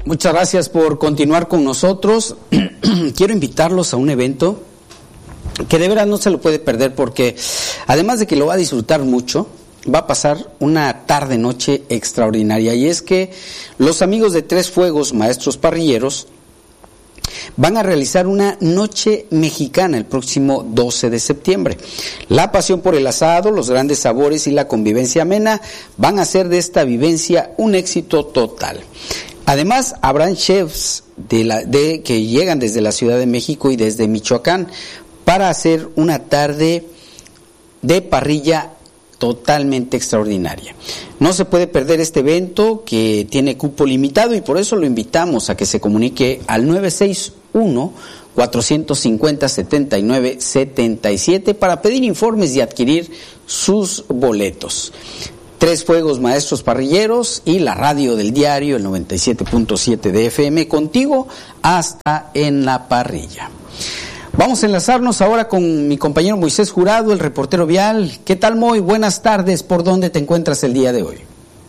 Muchas gracias por continuar con nosotros. Quiero invitarlos a un evento que de verdad no se lo puede perder, porque además de que lo va a disfrutar mucho, va a pasar una tarde-noche extraordinaria. Y es que los amigos de Tres Fuegos, maestros parrilleros, van a realizar una noche mexicana el próximo 12 de septiembre. La pasión por el asado, los grandes sabores y la convivencia amena van a hacer de esta vivencia un éxito total. Además, habrán chefs que llegan desde la Ciudad de México y desde Michoacán para hacer una tarde de parrilla totalmente extraordinaria. No se puede perder este evento, que tiene cupo limitado, y por eso lo invitamos a que se comunique al 961-450-7977 para pedir informes y adquirir sus boletos. Tres Fuegos, maestros parrilleros, y la radio del diario, el 97.7 de FM, contigo hasta en la parrilla. Vamos a enlazarnos ahora con mi compañero Moisés Jurado, el reportero vial. ¿Qué tal, Moy? Buenas tardes. ¿Por dónde te encuentras el día de hoy?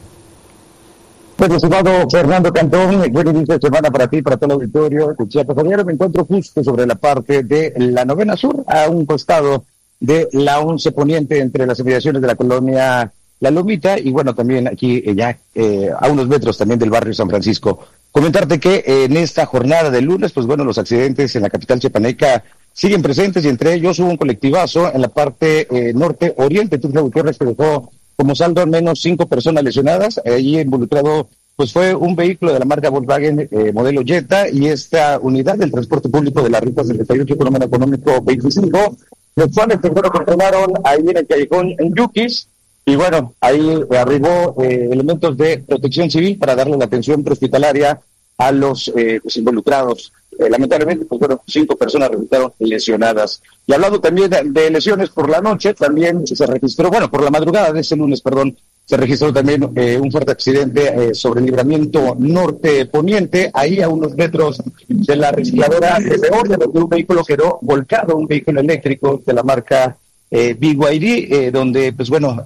Pues, estimado Fernando Cantón, buen inicio de semana para ti, para todo el auditorio de Chiapas. Ayer me encuentro justo sobre la parte de la Novena Sur, a un costado de la 11 Poniente, entre las inmediaciones de la colonia La Lomita, y bueno, también aquí ya a unos metros también del barrio San Francisco. Comentarte que en esta jornada de lunes, pues bueno, los accidentes en la capital chiapaneca siguen presentes, y entre ellos hubo un colectivazo en la parte norte-oriente. Tuxtla Gutiérrez, que dejó como saldo al menos 5 personas lesionadas. Allí involucrado pues fue un vehículo de la marca Volkswagen modelo Jetta, y esta unidad del transporte público de la Ruta 78 Económico Económico 25, los cuales primero controlaron ahí en el callejón en Yuquis, y bueno, ahí arribó elementos de protección civil para darle la atención prehospitalaria a los pues involucrados. Lamentablemente, pues bueno, 5 personas resultaron lesionadas. Y hablando también de lesiones por la noche, también se registró, bueno, por la madrugada de ese lunes, se registró también un fuerte accidente sobre el libramiento norte-poniente, ahí a unos metros de la recicladora de Beoria, donde un vehículo quedó volcado, un vehículo eléctrico de la marca BYD, donde, pues bueno,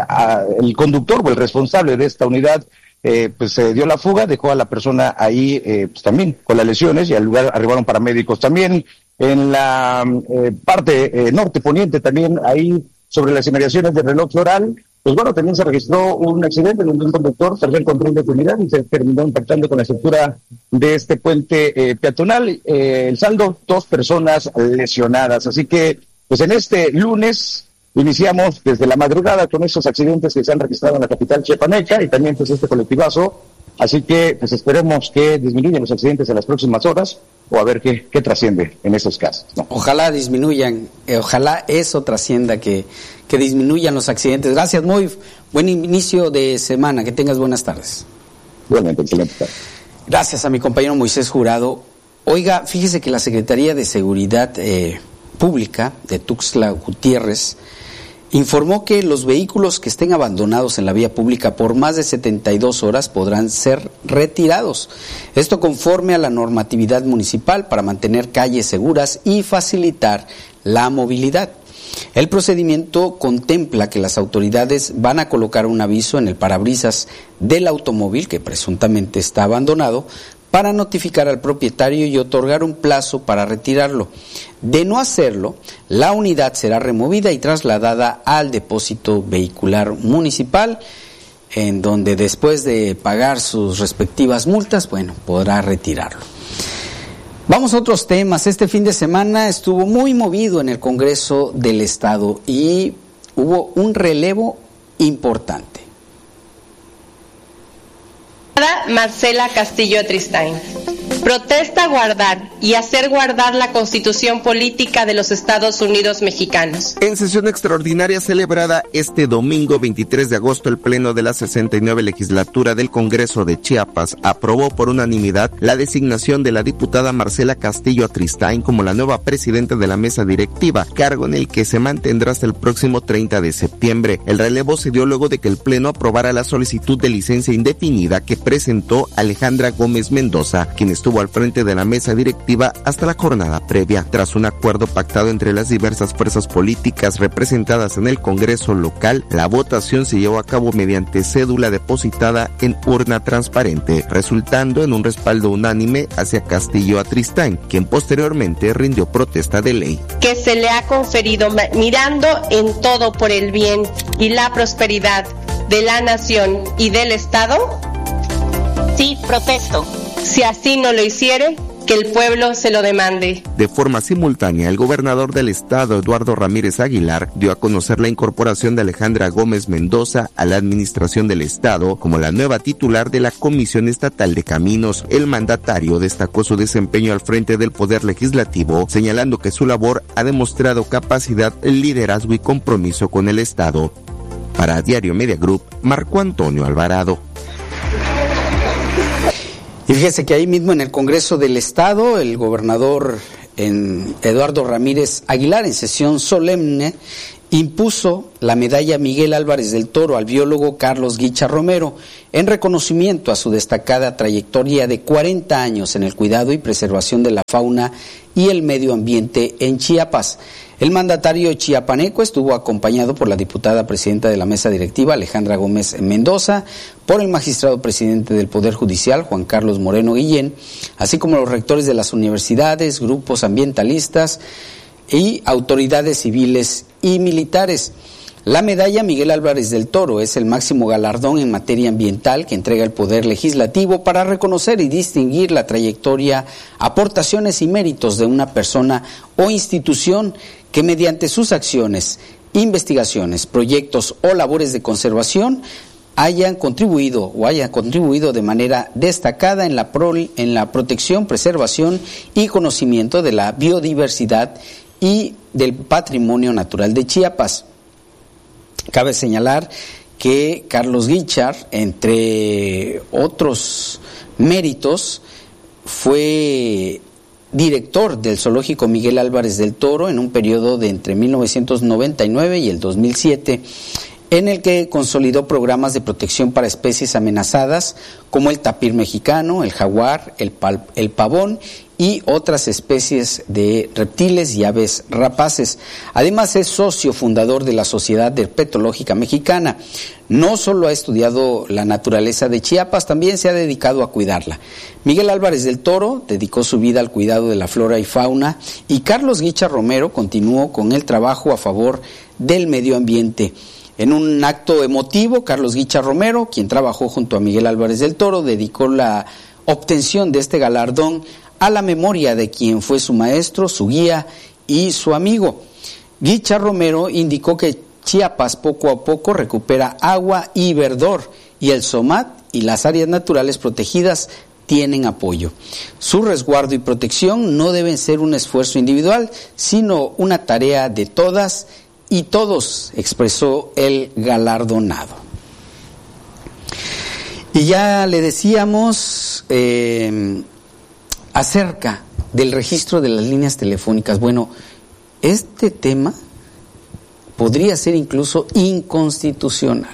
el conductor o el responsable de esta unidad pues se dio la fuga, dejó a la persona ahí pues también con las lesiones, y al lugar arribaron paramédicos. También en la parte norte poniente, también ahí sobre las inmediaciones del reloj floral, pues bueno, también se registró un accidente donde un conductor perdió el control de su unidad y se terminó impactando con la estructura de este puente peatonal. El saldo, 2 personas lesionadas. Así que pues en este lunes iniciamos desde la madrugada con estos accidentes que se han registrado en la capital chiapaneca, y también pues este colectivazo. Así que pues esperemos que disminuyan los accidentes en las próximas horas, o a ver qué trasciende en estos casos, ¿no? Ojalá disminuyan, ojalá eso trascienda, que disminuyan los accidentes. Gracias, Moy. Buen inicio de semana, que tengas buenas tardes. Igualmente, excelente tarde. Gracias a mi compañero Moisés Jurado. Oiga, fíjese que la Secretaría de Seguridad Pública de Tuxtla Gutiérrez informó que los vehículos que estén abandonados en la vía pública por más de 72 horas podrán ser retirados. Esto conforme a la normatividad municipal para mantener calles seguras y facilitar la movilidad. El procedimiento contempla que las autoridades van a colocar un aviso en el parabrisas del automóvil que presuntamente está abandonado, para notificar al propietario y otorgar un plazo para retirarlo. De no hacerlo, la unidad será removida y trasladada al depósito vehicular municipal, en donde después de pagar sus respectivas multas, bueno, podrá retirarlo. Vamos a otros temas. Este fin de semana estuvo muy movido en el Congreso del Estado y hubo un relevo importante. Marcela Castillo Tristain. Protesta guardar y hacer guardar la Constitución Política de los Estados Unidos Mexicanos. En sesión extraordinaria celebrada este domingo 23 de agosto, el Pleno de la 69 Legislatura del Congreso de Chiapas aprobó por unanimidad la designación de la diputada Marcela Castillo Tristain como la nueva presidenta de la mesa directiva, cargo en el que se mantendrá hasta el próximo 30 de septiembre. El relevo se dio luego de que el Pleno aprobara la solicitud de licencia indefinida que presentó Alejandra Gómez Mendoza, quien estuvo estuvo al frente de la mesa directiva hasta la jornada previa. Tras un acuerdo pactado entre las diversas fuerzas políticas representadas en el Congreso local, la votación se llevó a cabo mediante cédula depositada en urna transparente, resultando en un respaldo unánime hacia Castillo Atristain, quien posteriormente rindió protesta de ley. Que se le ha conferido mirando en todo por el bien y la prosperidad de la nación y del Estado? Sí, protesto. Si así no lo hiciere, que el pueblo se lo demande. De forma simultánea, el gobernador del estado, Eduardo Ramírez Aguilar, dio a conocer la incorporación de Alejandra Gómez Mendoza a la administración del estado como la nueva titular de la Comisión Estatal de Caminos. El mandatario destacó su desempeño al frente del Poder Legislativo, señalando que su labor ha demostrado capacidad, liderazgo y compromiso con el estado. Para Diario Media Group, Marco Antonio Alvarado. Y fíjese que ahí mismo en el Congreso del Estado, el gobernador Eduardo Ramírez Aguilar, en sesión solemne, impuso la medalla Miguel Álvarez del Toro al biólogo Carlos Guichar Romero en reconocimiento a su destacada trayectoria de 40 años en el cuidado y preservación de la fauna y el medio ambiente en Chiapas. El mandatario chiapaneco estuvo acompañado por la diputada presidenta de la mesa directiva, Alejandra Gómez Mendoza, por el magistrado presidente del Poder Judicial, Juan Carlos Moreno Guillén, así como los rectores de las universidades, grupos ambientalistas y autoridades civiles y militares. La medalla Miguel Álvarez del Toro es el máximo galardón en materia ambiental que entrega el Poder Legislativo para reconocer y distinguir la trayectoria, aportaciones y méritos de una persona o institución que mediante sus acciones, investigaciones, proyectos o labores de conservación hayan contribuido de manera destacada en la protección, preservación y conocimiento de la biodiversidad y del patrimonio natural de Chiapas. Cabe señalar que Carlos Guichar, entre otros méritos, fue director del Zoológico Miguel Álvarez del Toro en un periodo de entre 1999 y el 2007, en el que consolidó programas de protección para especies amenazadas como el tapir mexicano, el jaguar, el pavón y otras especies de reptiles y aves rapaces. Además es socio fundador de la Sociedad Herpetológica Mexicana. No solo ha estudiado la naturaleza de Chiapas, también se ha dedicado a cuidarla. Miguel Álvarez del Toro dedicó su vida al cuidado de la flora y fauna y Carlos Guichar Romero continuó con el trabajo a favor del medio ambiente. En un acto emotivo, Carlos Guichar Romero, quien trabajó junto a Miguel Álvarez del Toro, dedicó la obtención de este galardón a la memoria de quien fue su maestro, su guía y su amigo. Guichar Romero indicó que Chiapas poco a poco recupera agua y verdor y el SOMAT y las áreas naturales protegidas tienen apoyo. Su resguardo y protección no deben ser un esfuerzo individual, sino una tarea de todas y todos, expresó el galardonado. Y ya le decíamos acerca del registro de las líneas telefónicas. Bueno, este tema podría ser incluso inconstitucional.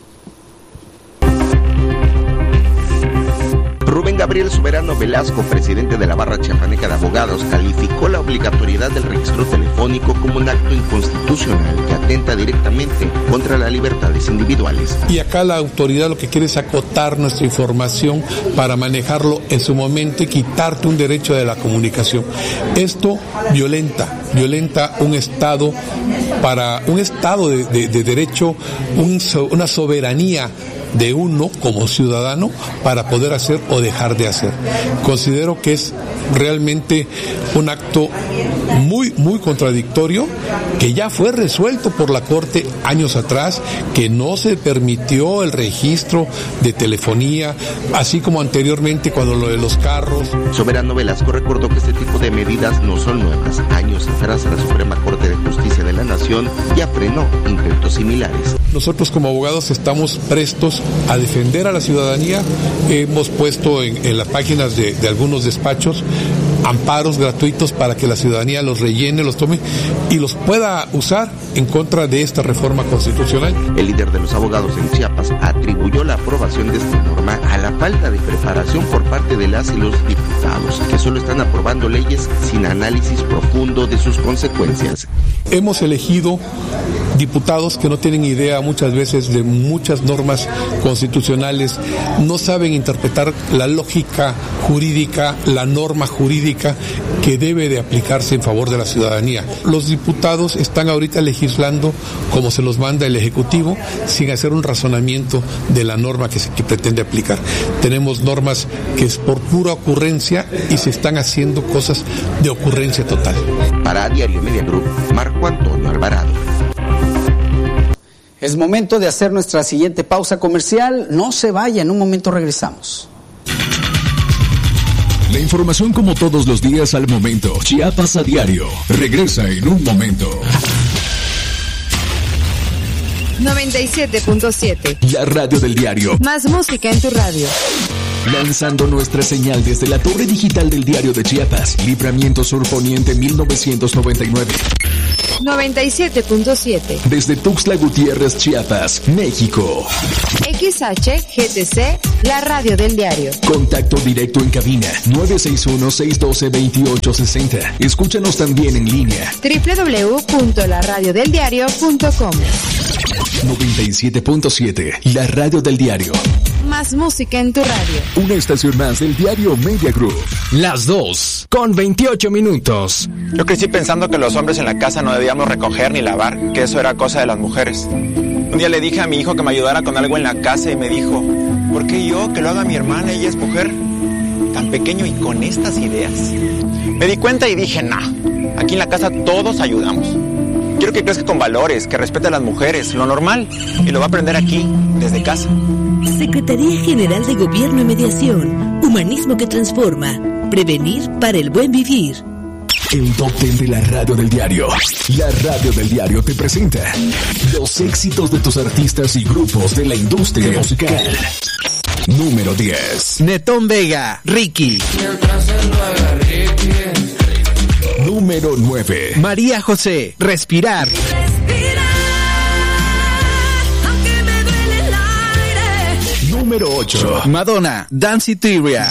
Rubén Gabriel Soberano Velasco, presidente de la Barra Chiapaneca de Abogados, calificó la obligatoriedad del registro telefónico como un acto inconstitucional que atenta directamente contra las libertades individuales. Y acá la autoridad lo que quiere es acotar nuestra información para manejarlo en su momento y quitarte un derecho de la comunicación. Esto violenta un Estado, para un Estado de derecho, una soberanía de uno como ciudadano para poder hacer o dejar de hacer. Considero que es realmente un acto muy, muy contradictorio, que ya fue resuelto por la Corte años atrás, que no se permitió el registro de telefonía, así como anteriormente cuando lo de los carros. Soberano Velasco recordó que este tipo de medidas no son nuevas. Años atrás la Suprema Corte de Justicia de la Nación ya frenó intentos similares. Nosotros como abogados estamos prestos vamos a defender a la ciudadanía. Hemos puesto en las páginas de algunos despachos amparos gratuitos para que la ciudadanía los rellene, los tome y los pueda usar en contra de esta reforma constitucional. El líder de los abogados en Chiapas atribuyó la aprobación de esta norma a la falta de preparación por parte de las y los diputados, que solo están aprobando leyes sin análisis profundo de sus consecuencias. Hemos elegido diputados que no tienen idea muchas veces de muchas normas constitucionales, no saben interpretar la lógica jurídica, la norma jurídica que debe de aplicarse en favor de la ciudadanía. Los diputados están ahorita legislando como se los manda el Ejecutivo, sin hacer un razonamiento de la norma que pretende aplicar. Tenemos normas que es por pura ocurrencia y se están haciendo cosas de ocurrencia total. Para Diario Media Group, Marco Antonio Alvarado. Es momento de hacer nuestra siguiente pausa comercial. No se vaya, en un momento regresamos. La información como todos los días al momento. Chiapas a diario. Regresa en un momento. 97.7. La radio del diario. Más música en tu radio. Lanzando nuestra señal desde la torre digital del diario de Chiapas. Libramiento Sur Poniente 1999. 97.7. Desde Tuxtla Gutiérrez, Chiapas, México. XHGTC, la radio del diario. Contacto directo en cabina 961-612-2860. Escúchanos también en línea. www.laradiodeldiario.com. 97.7, la radio del diario. Más música en tu radio. Una estación más del diario Media Group. Las 2:28. Yo crecí pensando que los hombres en la casa no debíamos recoger ni lavar, que eso era cosa de las mujeres. Un día le dije a mi hijo que me ayudara con algo en la casa y me dijo, ¿por qué yo? Que lo haga mi hermana, ella es mujer. Tan pequeño y con estas ideas. Me di cuenta y dije, nah, aquí en la casa todos ayudamos. Quiero que crezca con valores, que respete a las mujeres, lo normal, y lo va a aprender aquí, desde casa. Secretaría General de Gobierno y Mediación. Humanismo que transforma. Prevenir para el buen vivir. El Top 10 de la radio del diario. La radio del diario te presenta los éxitos de tus artistas y grupos de la industria musical. Número 10. Netón Vega, Ricky. Número 9. María José, Respirar. Número 8. Madonna, Danceteria.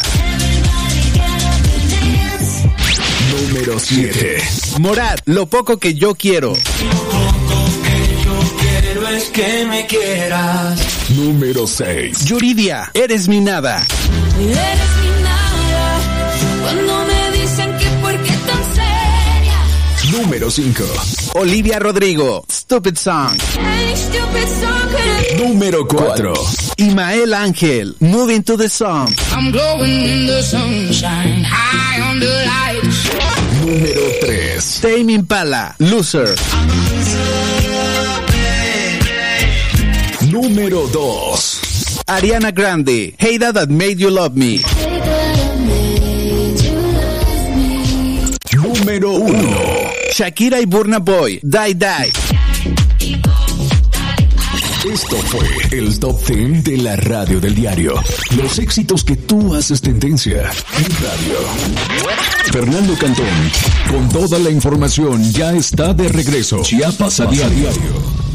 Número 7. Morat, Lo poco que yo quiero. Lo poco que yo quiero es que me quieras. Número 6. Yuridia, Eres mi nada. Eres mi nada. Cuando me dicen que por qué tan seria. Número 5. Olivia Rodrigo, Stupid Song. Hey, stupid song. Número 4. Imael Ángel, Moving to the Sun. I'm glowing in the sunshine, high on the lights. Número 3. Tame Impala, Loser. Número 2. Ariana Grande, Hater That Made You Love Me. Número 1. Shakira y Burna Boy, Die Die. Esto fue el Top 10 de la radio del diario. Los éxitos que tú haces tendencia en radio. Fernando Cantón, con toda la información, ya está de regreso. Chiapas a diario.